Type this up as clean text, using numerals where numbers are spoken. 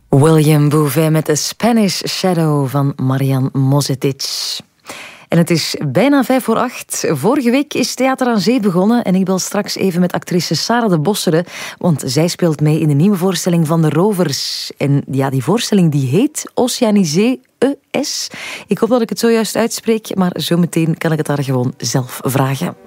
William Bouvet met The Spanish Shadow van Marian Mozetic. En het is bijna 7:55. Vorige week is Theater aan Zee begonnen en ik bel straks even met actrice Sarah de Bossere, want zij speelt mee in de nieuwe voorstelling van de Rovers. En ja, die voorstelling die heet Oceanisé ES. Ik hoop dat ik het zojuist uitspreek, maar zometeen kan ik het haar gewoon zelf vragen.